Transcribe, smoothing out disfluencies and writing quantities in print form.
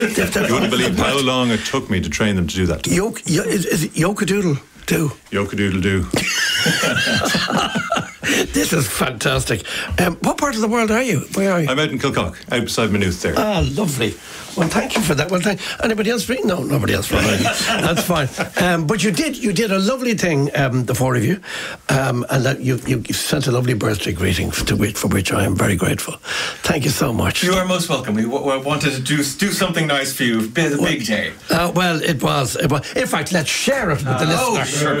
You wouldn't believe how long it took me to train them to do that. Is it Yokadoodle do? Yokadoodle do. This is fantastic. What part of the world are you? Where are you? I'm out in Kilcock, outside Maynooth there. Ah, lovely. Well, thank you for that. Well, anybody else? No, nobody else. That's fine. But you did a lovely thing, the four of you, and that you sent a lovely birthday greeting for which I am very grateful. Thank you so much. You are most welcome. We wanted to do something nice for you. Big day. Well, it was. In fact, let's share it with the listeners. Sure.